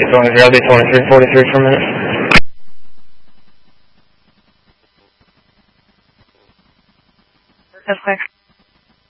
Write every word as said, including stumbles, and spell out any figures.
twenty-three, I'll be twenty-three forty-three for a minute. That's quick.